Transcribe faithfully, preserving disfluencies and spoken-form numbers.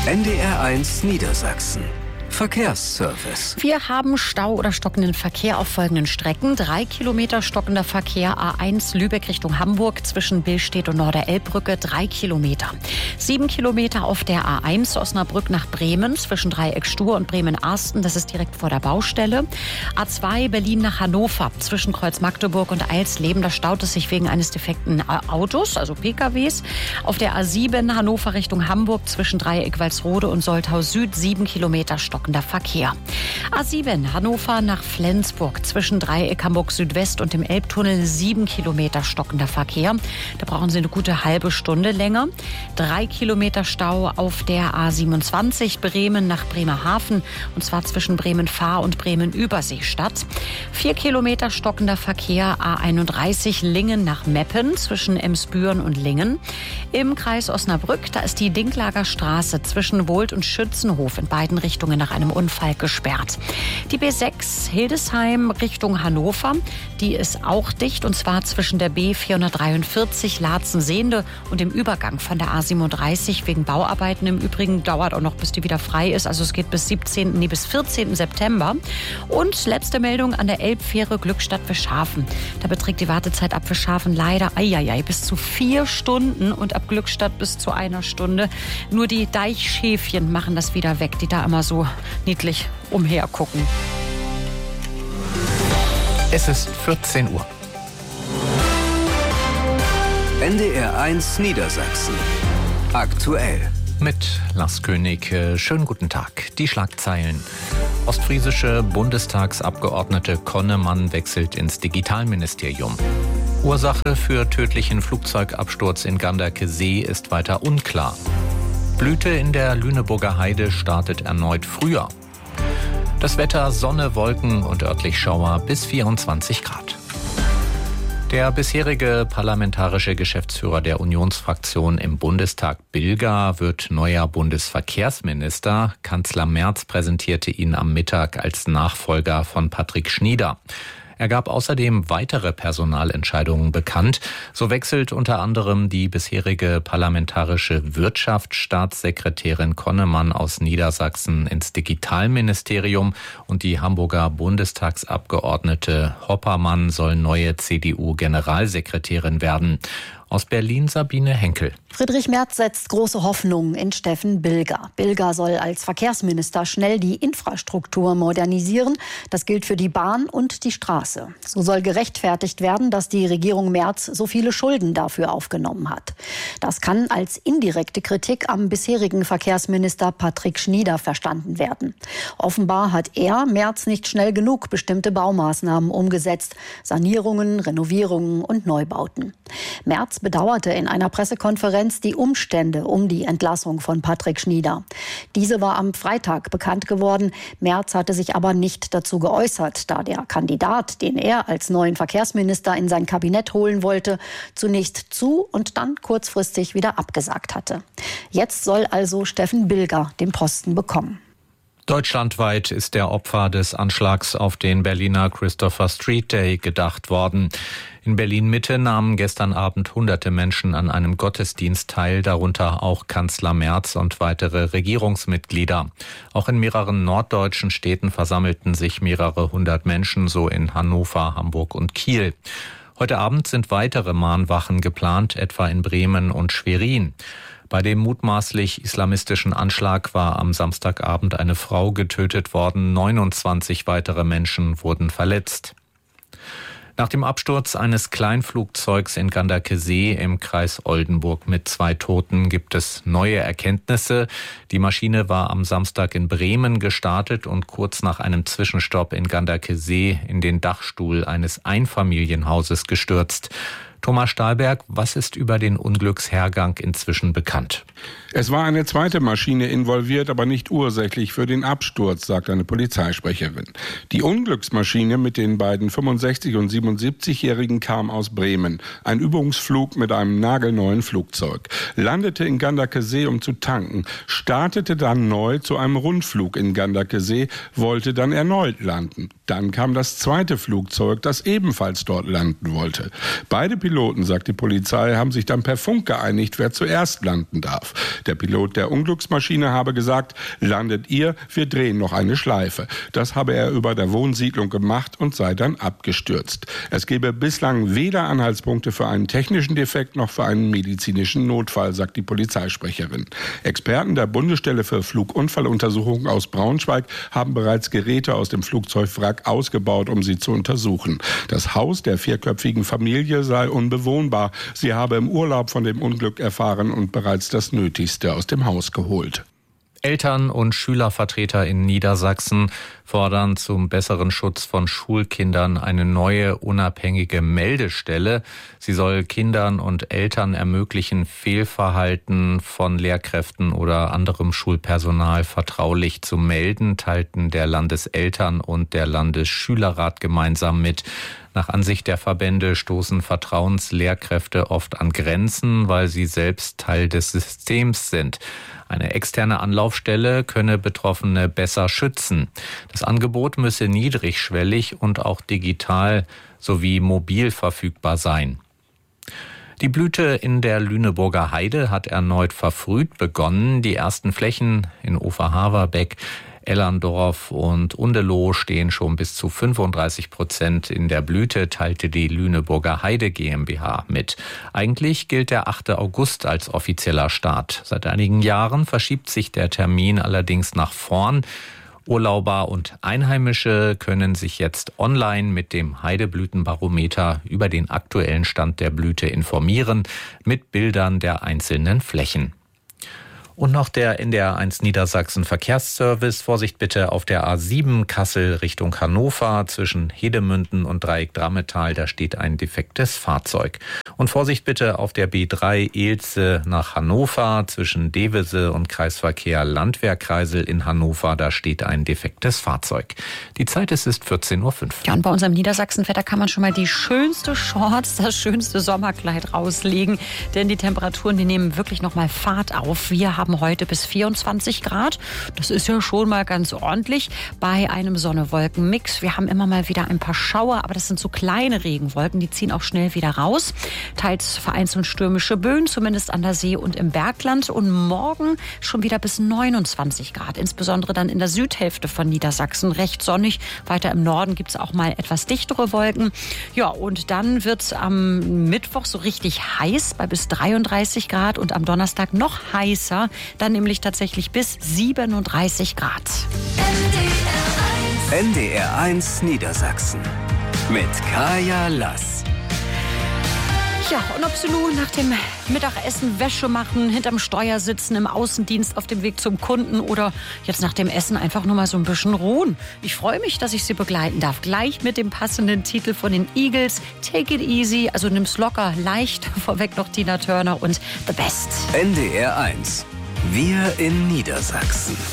N D R eins Niedersachsen. Verkehrsservice. Wir haben Stau oder stockenden Verkehr auf folgenden Strecken. Drei Kilometer stockender Verkehr A eins Lübeck Richtung Hamburg zwischen Billstedt und Norderelbbrücke. Drei Kilometer. Sieben Kilometer auf der A eins Osnabrück nach Bremen zwischen Dreieck Stur und Bremen-Arsten. Das ist direkt vor der Baustelle. A zwei Berlin nach Hannover zwischen Kreuz Magdeburg und Eilsleben. Da staut es sich wegen eines defekten Autos, also P K Ws. Auf der A sieben Hannover Richtung Hamburg zwischen Dreieck Walsrode und Soltau Süd. Sieben Kilometer stockender Verkehr. A sieben Hannover nach Flensburg zwischen Dreieck Hamburg Südwest und dem Elbtunnel. Sieben Kilometer stockender Verkehr. Da brauchen Sie eine gute halbe Stunde länger. Drei Kilometer Stau auf der A siebenundzwanzig Bremen nach Bremerhaven. Und zwar zwischen Bremen-Fahr und Bremen-Überseestadt. Vier Kilometer stockender Verkehr A einunddreißig Lingen nach Meppen zwischen Emsbüren und Lingen. Im Kreis Osnabrück, da ist die Dinklager Straße zwischen Wohlt und Schützenhof in beiden Richtungen nach einem Unfall gesperrt. Die B sechs Hildesheim Richtung Hannover, die ist auch dicht, und zwar zwischen der B vierhundertdreiundvierzig Laatzen-Sehnde und dem Übergang von der A siebenunddreißig wegen Bauarbeiten. Im Übrigen dauert auch noch, bis die wieder frei ist. Also es geht bis siebzehnten Nee, bis vierzehnten September. Und letzte Meldung an der Elbfähre Glückstadt-Wischhafen. Da beträgt die Wartezeit ab Wischhafen leider eieiei, bis zu vier Stunden und ab Glückstadt bis zu einer Stunde. Nur die Deichschäfchen machen das wieder weg, die da immer so niedlich umhergucken. Es ist vierzehn Uhr. N D R eins Niedersachsen. Aktuell. Mit Lars König. Schönen guten Tag. Die Schlagzeilen. Ostfriesische Bundestagsabgeordnete Konnemann wechselt ins Digitalministerium. Ursache für tödlichen Flugzeugabsturz in Ganderkesee ist weiter unklar. Blüte in der Lüneburger Heide startet erneut früher. Das Wetter: Sonne, Wolken und örtlich Schauer bis vierundzwanzig Grad. Der bisherige parlamentarische Geschäftsführer der Unionsfraktion im Bundestag, Bilger, wird neuer Bundesverkehrsminister. Kanzler Merz präsentierte ihn am Mittag als Nachfolger von Patrick Schnieder. Er gab außerdem weitere Personalentscheidungen bekannt. So wechselt unter anderem die bisherige parlamentarische Wirtschaftsstaatssekretärin Konnemann aus Niedersachsen ins Digitalministerium und die Hamburger Bundestagsabgeordnete Hoppermann soll neue C D U-Generalsekretärin werden. Aus Berlin Sabine Henkel. Friedrich Merz setzt große Hoffnung in Steffen Bilger. Bilger soll als Verkehrsminister schnell die Infrastruktur modernisieren. Das gilt für die Bahn und die Straße. So soll gerechtfertigt werden, dass die Regierung Merz so viele Schulden dafür aufgenommen hat. Das kann als indirekte Kritik am bisherigen Verkehrsminister Patrick Schnieder verstanden werden. Offenbar hat er, Merz, nicht schnell genug bestimmte Baumaßnahmen umgesetzt. Sanierungen, Renovierungen und Neubauten. Merz bedauerte in einer Pressekonferenz die Umstände um die Entlassung von Patrick Schnieder. Diese war am Freitag bekannt geworden. Merz hatte sich aber nicht dazu geäußert, da der Kandidat, den er als neuen Verkehrsminister in sein Kabinett holen wollte, zunächst zu und dann kurzfristig wieder abgesagt hatte. Jetzt soll also Steffen Bilger den Posten bekommen. Deutschlandweit ist der Opfer des Anschlags auf den Berliner Christopher Street Day gedacht worden. In Berlin-Mitte nahmen gestern Abend hunderte Menschen an einem Gottesdienst teil, darunter auch Kanzler Merz und weitere Regierungsmitglieder. Auch in mehreren norddeutschen Städten versammelten sich mehrere hundert Menschen, so in Hannover, Hamburg und Kiel. Heute Abend sind weitere Mahnwachen geplant, etwa in Bremen und Schwerin. Bei dem mutmaßlich islamistischen Anschlag war am Samstagabend eine Frau getötet worden. neunundzwanzig weitere Menschen wurden verletzt. Nach dem Absturz eines Kleinflugzeugs in Ganderkesee im Kreis Oldenburg mit zwei Toten gibt es neue Erkenntnisse. Die Maschine war am Samstag in Bremen gestartet und kurz nach einem Zwischenstopp in Ganderkesee in den Dachstuhl eines Einfamilienhauses gestürzt. Thomas Stahlberg, was ist über den Unglückshergang inzwischen bekannt? Es war eine zweite Maschine involviert, aber nicht ursächlich für den Absturz, sagt eine Polizeisprecherin. Die Unglücksmaschine mit den beiden fünfundsechzig- und siebenundsiebzigjährigen kam aus Bremen. Ein Übungsflug mit einem nagelneuen Flugzeug. Landete in Ganderkesee, um zu tanken, startete dann neu zu einem Rundflug in Ganderkesee, wollte dann erneut landen. Dann kam das zweite Flugzeug, das ebenfalls dort landen wollte. Beide Piloten Piloten, sagt die Polizei, haben sich dann per Funk geeinigt, wer zuerst landen darf. Der Pilot der Unglücksmaschine habe gesagt, landet ihr, wir drehen noch eine Schleife. Das habe er über der Wohnsiedlung gemacht und sei dann abgestürzt. Es gebe bislang weder Anhaltspunkte für einen technischen Defekt noch für einen medizinischen Notfall, sagt die Polizeisprecherin. Experten der Bundesstelle für Flugunfalluntersuchungen aus Braunschweig haben bereits Geräte aus dem Flugzeugwrack ausgebaut, um sie zu untersuchen. Das Haus der vierköpfigen Familie sei unbewohnbar. Sie habe im Urlaub von dem Unglück erfahren und bereits das Nötigste aus dem Haus geholt. Eltern- und Schülervertreter in Niedersachsen fordern zum besseren Schutz von Schulkindern eine neue unabhängige Meldestelle. Sie soll Kindern und Eltern ermöglichen, Fehlverhalten von Lehrkräften oder anderem Schulpersonal vertraulich zu melden, teilten der Landeseltern- und der Landesschülerrat gemeinsam mit. Nach Ansicht der Verbände stoßen Vertrauenslehrkräfte oft an Grenzen, weil sie selbst Teil des Systems sind. Eine externe Anlaufstelle könne Betroffene besser schützen. Das Angebot müsse niedrigschwellig und auch digital sowie mobil verfügbar sein. Die Blüte in der Lüneburger Heide hat erneut verfrüht begonnen. Die ersten Flächen in Uferhaverbeck, Ellerndorf und Undeloh stehen schon bis zu fünfunddreißig Prozent in der Blüte, teilte die Lüneburger Heide GmbH mit. Eigentlich gilt der achte August als offizieller Start. Seit einigen Jahren verschiebt sich der Termin allerdings nach vorn. Urlauber und Einheimische können sich jetzt online mit dem Heideblütenbarometer über den aktuellen Stand der Blüte informieren, mit Bildern der einzelnen Flächen. Und noch der N D R eins Niedersachsen Verkehrsservice. Vorsicht bitte auf der A sieben Kassel Richtung Hannover zwischen Hedemünden und Dreieck Drammetal. Da steht ein defektes Fahrzeug. Und Vorsicht bitte auf der B drei Elze nach Hannover zwischen Devese und Kreisverkehr Landwehrkreisel in Hannover. Da steht ein defektes Fahrzeug. Die Zeit ist, ist vierzehn Uhr fünf. Ja, und bei unserem Niedersachsenwetter kann man schon mal die schönste Shorts, das schönste Sommerkleid rauslegen. Denn die Temperaturen, die nehmen wirklich noch mal Fahrt auf. Wir haben heute bis vierundzwanzig Grad. Das ist ja schon mal ganz ordentlich bei einem Sonne-Wolken-Mix. Wir haben immer mal wieder ein paar Schauer, aber das sind so kleine Regenwolken, die ziehen auch schnell wieder raus. Teils vereinzelt stürmische Böen, zumindest an der See und im Bergland. Und morgen schon wieder bis neunundzwanzig Grad, insbesondere dann in der Südhälfte von Niedersachsen. Recht sonnig. Weiter im Norden gibt es auch mal etwas dichtere Wolken. Ja, und dann wird es am Mittwoch so richtig heiß bei bis dreiunddreißig Grad und am Donnerstag noch heißer. Dann nämlich tatsächlich bis siebenunddreißig Grad. N D R eins Niedersachsen mit Kaya Lass. Ja, und ob Sie nun nach dem Mittagessen Wäsche machen, hinterm Steuer sitzen, im Außendienst auf dem Weg zum Kunden oder jetzt nach dem Essen einfach nur mal so ein bisschen ruhen. Ich freue mich, dass ich Sie begleiten darf. Gleich mit dem passenden Titel von den Eagles, Take It Easy, also nimm's locker, leicht. Vorweg noch Tina Turner und The Best. N D R eins. Wir in Niedersachsen.